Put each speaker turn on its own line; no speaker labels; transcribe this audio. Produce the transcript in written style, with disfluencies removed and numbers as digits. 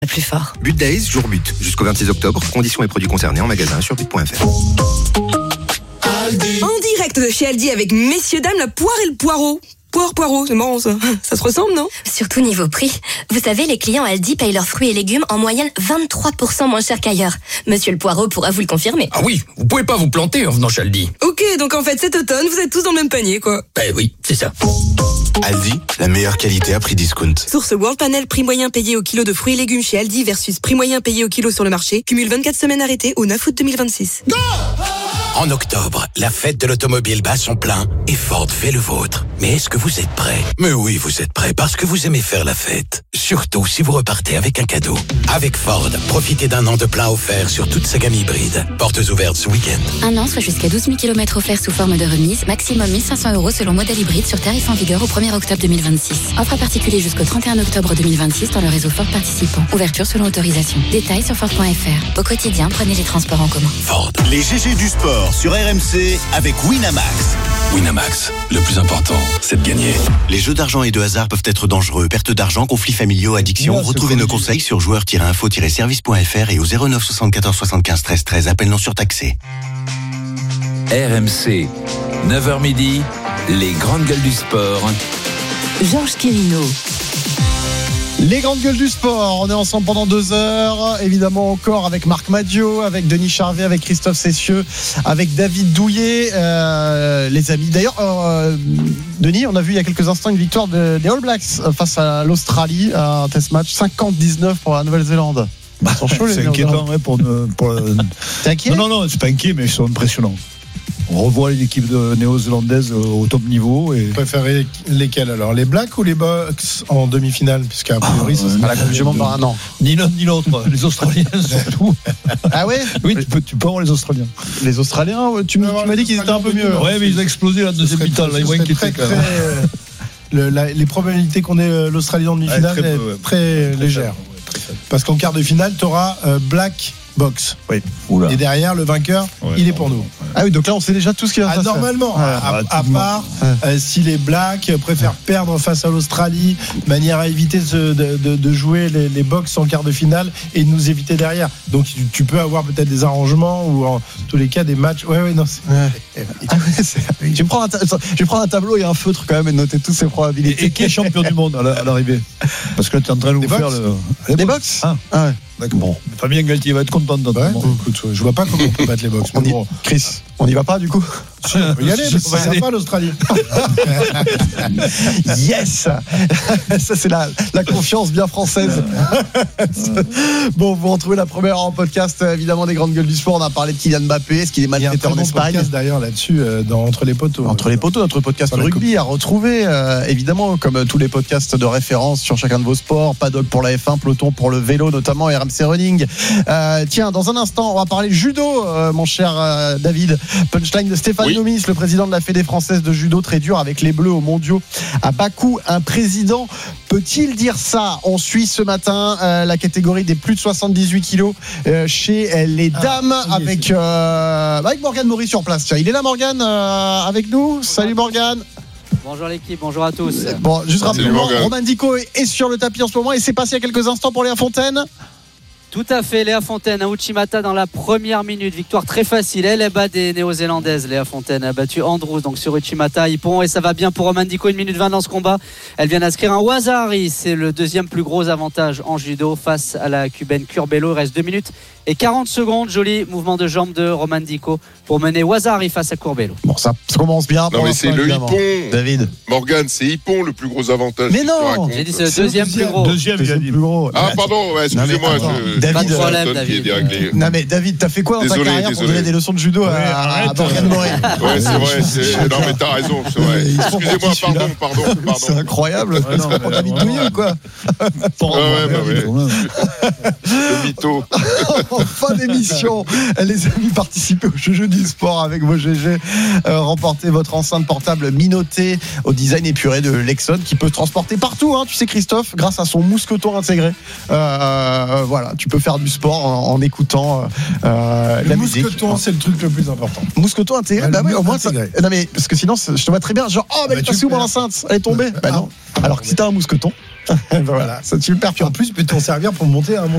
Plus fort.
But Days, jour but, jusqu'au 26 octobre. Conditions et produits concernés en magasin sur but.fr.
En direct de chez Aldi avec messieurs dames, la poire et le poireau. Poireau, c'est marrant ça. Ça se ressemble, non?
Surtout niveau prix. Vous savez, les clients Aldi payent leurs fruits et légumes en moyenne 23% moins cher qu'ailleurs. Monsieur le Poireau pourra vous le confirmer.
Ah oui, vous pouvez pas vous planter en venant chez Aldi.
Ok, donc en fait cet automne, vous êtes tous dans le même panier, quoi.
Ben oui, c'est ça.
Aldi, la meilleure qualité à prix discount.
Source World Panel, prix moyen payé au kilo de fruits et légumes chez Aldi versus prix moyen payé au kilo sur le marché. Cumule 24 semaines arrêtées au 9 août 2026. Go!
En octobre, la fête de l'automobile bat son plein et Ford fait le vôtre. Mais est-ce que vous êtes prêts? Mais oui, vous êtes prêts parce que vous aimez faire la fête. Surtout si vous repartez avec un cadeau. Avec Ford, profitez d'un an de plein offert sur toute sa gamme hybride. Portes ouvertes ce week-end.
Un an, soit jusqu'à 12 000 km offerts sous forme de remise. Maximum 1 500 € selon modèle hybride sur tarif en vigueur au 1er octobre 2026. Offre à particulier jusqu'au 31 octobre 2026 dans le réseau Ford participant. Ouverture selon autorisation. Détails sur Ford.fr. Au quotidien, prenez les transports en commun.
Ford.
Les GG du sport sur RMC avec Winamax.
Winamax, le plus important, c'est de gagner.
Les jeux d'argent et de hasard peuvent être dangereux. Perte d'argent, conflits familiaux, addiction. Retrouvez nos conseils sur joueurs-info-service.fr et au 09 74 75 13 13. Appel non surtaxé.
RMC, 9h midi, les grandes gueules du sport.
Georges Quirino.
Les grandes gueules du sport, on est ensemble pendant 2 heures, évidemment encore avec Marc Madiot, avec Denis Charvet, avec Christophe Cessieux, avec David Douillet, les amis. D'ailleurs, Denis, on a vu il y a quelques instants une victoire des All Blacks face à l'Australie, un test match 50-19 pour la Nouvelle-Zélande.
Ils sont chauds, c'est inquiétant, pour
T'es inquiet?
Non, c'est pas inquiet, mais ils sont impressionnants. On revoit l'équipe néo-zélandaise au top niveau. Et...
Vous préférez lesquels alors? Les Blacks ou les Box en demi-finale? Puisqu'à priori, ça sera
la Coupe du Monde dans un an.
Ni l'un ni l'autre. Les Australiens surtout.
Ah ouais?
Oui, tu peux avoir les Australiens.
Les Australiens, tu m'as dit qu'ils étaient un peu mieux.
Ouais, mais ils ont explosé la deuxième mi-temps. Là, ils vont inquiéter quand même.
Les probabilités qu'on ait l'Australie en demi-finale est très légère. Parce qu'en quart de finale, tu auras Black Box.
Oui.
Et derrière, le vainqueur, il est pour nous.
Ah oui, donc là, on sait déjà tout ce qu'il va se passer.
Normalement, à part si les Blacks préfèrent perdre face à l'Australie, manière à éviter de jouer les Box en quart de finale et de nous éviter derrière. Donc tu peux avoir peut-être des arrangements ou en tous les cas des matchs.
Je vais prendre un tableau et un feutre quand même et noter toutes ces probabilités.
Et qui est champion du monde à l'arrivée? Parce que là, tu es en train de nous faire
les Box.
Ah ouais. D'accord. Bon, Fabien Galtier va être content d'entendre.
Écoute, je vois pas comment on peut battre les Box.
Chris, on y va pas du coup?
On peut y aller, mais c'est sympa l'Australie.
Yes. Ça c'est la confiance bien française. Bon, vous retrouvez la première en podcast évidemment des grandes gueules du sport. On a parlé de Kylian Mbappé, est-ce qu'il est maltraité en Espagne?
Podcast d'ailleurs là-dessus dans Entre les poteaux.
Entre les poteaux, notre podcast de rugby à retrouver évidemment comme tous les podcasts de référence sur chacun de vos sports. Paddock pour la F1, Peloton pour le vélo notamment, RMC Running. Tiens, dans un instant, on va parler judo, mon cher David. Punchline de Stéphane Nomis, le président de la Fédé française de judo, très dur avec les Bleus aux mondiaux à Bakou. Un président peut-il dire ça? On suit ce matin la catégorie des plus de 78 kilos chez les dames avec Morgane Maury sur place. Tiens, il est là Morgane avec nous. Salut Morgane.
Bonjour l'équipe, bonjour à tous.
Bon, juste rapidement, Romain Dico est sur le tapis en ce moment et c'est passé il y a quelques instants pour Léa Fontaine.
Tout à fait, Léa Fontaine à Uchimata dans la première minute, victoire très facile, elle bat des néo-zélandaises. Léa Fontaine a battu Andrews donc sur Uchimata, Ippon, et ça va bien pour Romain Dico, 1 minute 20 dans ce combat. Elle vient d'inscrire un Wazari, c'est le deuxième plus gros avantage en judo face à la cubaine Curbelo. Il reste 2 minutes et 40 secondes, joli mouvement de jambe de Romain Dico pour mener Wazari face à Curbelo.
Bon, ça commence bien.
Non mais c'est le Ippon,
David.
Morgane, c'est Ippon le plus gros avantage.
Mais non,
j'ai dit c'est le deuxième plus gros.
Deuxième plus gros.
Ah pardon, excusez-moi.
David,
pas de problème, David.
Non mais David, t'as fait quoi dans ta carrière pour donner des leçons de judo à Morgane Maury?
Ouais, c'est vrai. Non mais t'as raison, c'est vrai. Excusez-moi, pardon.
C'est incroyable. On a mis douillé ou quoi?
Le mytho.
En fin d'émission, les amis, participez au jeu du sport avec vos GG. Remportez votre enceinte portable Minoté au design épuré de Lexon qui peut se transporter partout, tu sais Christophe, grâce à son mousqueton intégré. Voilà, tu peux faire du sport en écoutant la musique.
Mousqueton, c'est le truc le plus important.
Mousqueton intégré, au moins ça. Non mais parce que sinon je te vois très bien, genre elle est passée où mon enceinte? Elle est tombée. Non. Alors que si t'as un mousqueton,
Voilà,
ça tu le perds.
Puis en plus, peut t'en servir pour monter un